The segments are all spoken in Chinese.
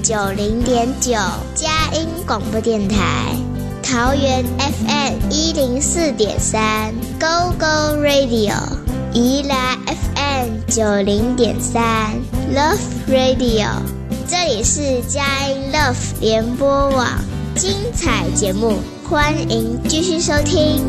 90.9佳音广播电台，桃园 FM104.3 Go Go Radio， 宜兰 FM90.3 Love Radio， 这里是佳音 Love 联播网，精彩节目欢迎继续收听。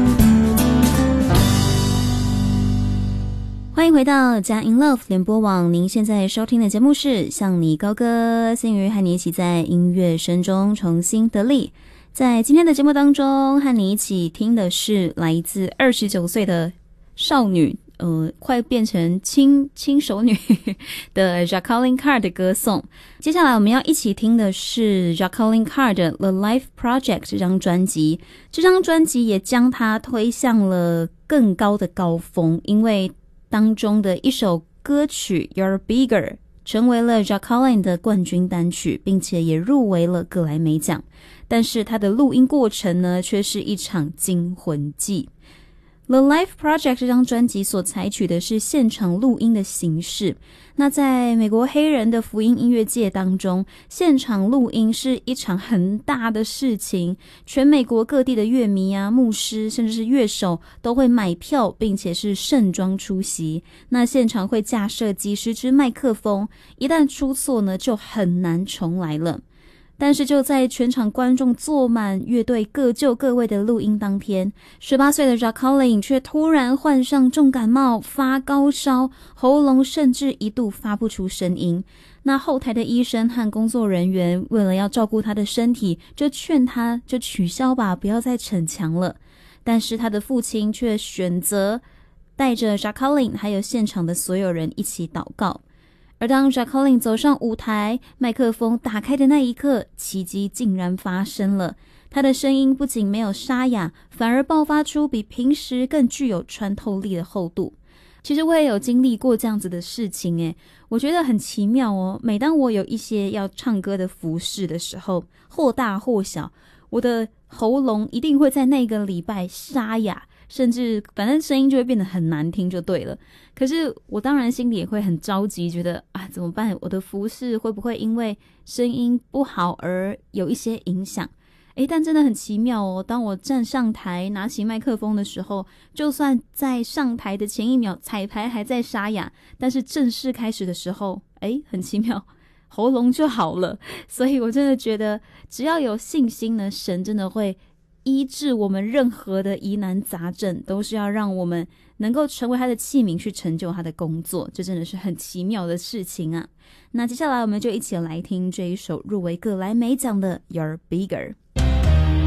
欢迎回到佳音 Love 联播网，您现在收听的节目是向你高歌，心瑜和你一起在音乐声中重新得力。在今天的节目当中，和你一起听的是来自29岁的少女，快变成轻熟女的 Jacqueline Carr 的歌颂。接下来我们要一起听的是 Jacqueline Carr 的 The Life Project 这张专辑。这张专辑也将她推向了更高的高峰，因为当中的一首歌曲 You're Bigger 成为了 Jacqueline 的冠军单曲，并且也入围了格莱美奖。但是它的录音过程呢，却是一场惊魂记。The Life Project 这张专辑所采取的是现场录音的形式。那在美国黑人的福音音乐界当中，现场录音是一场很大的事情，全美国各地的乐迷啊、牧师甚至是乐手都会买票，并且是盛装出席。那现场会架设几十支麦克风，一旦出错呢，就很难重来了。但是就在全场观众坐满，乐队各就各位的录音当天，18岁的 Jacqueline 却突然患上重感冒，发高烧，喉咙甚至一度发不出声音。那后台的医生和工作人员为了要照顾他的身体，就劝他就取消吧，不要再逞强了。但是他的父亲却选择带着 Jacqueline 还有现场的所有人一起祷告。而当 Jacqueline 走上舞台，麦克风打开的那一刻，奇迹竟然发生了。她的声音不仅没有沙哑，反而爆发出比平时更具有穿透力的厚度。其实我也有经历过这样子的事情耶，我觉得很奇妙哦。每当我有一些要唱歌的服事的时候，或大或小，我的喉咙一定会在那个礼拜沙哑，甚至反正声音就会变得很难听就对了。可是我当然心里也会很着急，觉得怎么办，我的服事会不会因为声音不好而有一些影响。但真的很奇妙哦，当我站上台拿起麦克风的时候，就算在上台的前一秒彩排还在沙哑，但是正式开始的时候很奇妙，喉咙就好了。所以我真的觉得只要有信心呢，神真的会医治我们任何的疑难杂症，都是要让我们能够成为他的器皿，去成就他的工作。这真的是很奇妙的事情啊。那接下来我们就一起来听这一首入围格莱美奖的 You're Bigger。